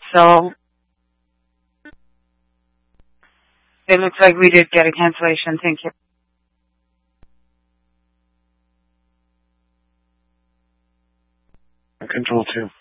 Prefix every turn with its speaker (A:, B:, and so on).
A: So it looks like we did get a cancellation. Thank you.
B: Control 2.